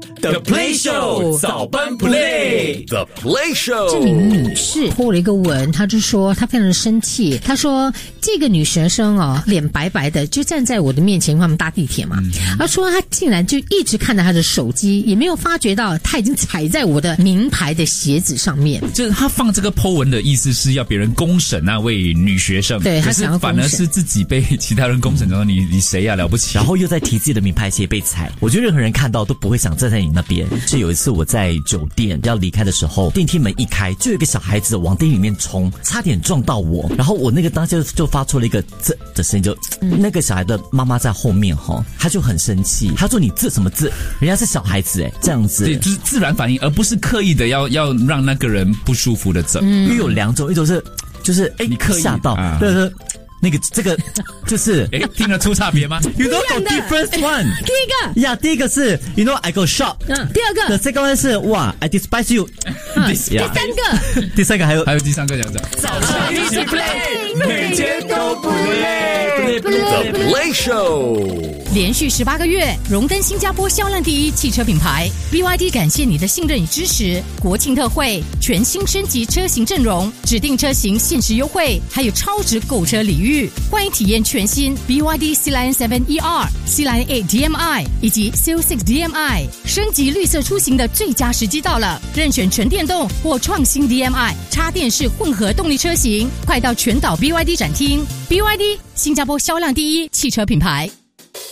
The Play Show 早班 Play The Play Show。 这名女士破了一个文，她就说她非常的生气，她说这个女学生哦，脸白白的就站在我的面前，因为他们搭地铁嘛，她说她竟然就一直看着她的手机，也没有发觉到她已经踩在我的名牌的鞋子上面。 就是她放这个 po 文的意思是要别人公审那位女学生， 对，她想要公审， 可是反而是自己被其他人公审，然后你谁呀、了不起？ 然后又在提自己的名牌鞋被踩，我觉得任何人看到都不会想站在你那边。是有一次我在酒店要离开的时候，电梯门一开，就有一个小孩子往电梯里面冲，差点撞到我，然后我那个当时就发出了一个“啧”的声音，就、那个小孩的妈妈在后面哈，他就很生气，他说：“你啧什么啧？人家是小孩子这样子。” 对，就是自然反应，而不是刻意的要让那个人不舒服的啧。 因为有两种，一种是就是你刻意吓到， 啊对。那个这个就是听得出差别吗 ？You know the different one。 第一个， 第一个是 You know I go shop。 第二个 The second one 是哇 I despise you。 第三个还有第三个讲讲。 早上一起 play， 每天都不累。The Play Show。 连续18个月荣登新加坡销量第一汽车品牌 BYD， 感谢你的信任与支持。国庆特惠，全新升级车型阵容，指定车型限时优惠，还有超值购车礼遇。欢迎体验全新 BYD Sealion 7 ER、Sealion 8 DMI 以及 Seal 6 DMI， 升级绿色出行的最佳时机到了。任选纯电动或创新 DMI、插电式混合动力车型，快到全岛 BYD 展厅。BYD， 新加坡销量第一汽车品牌。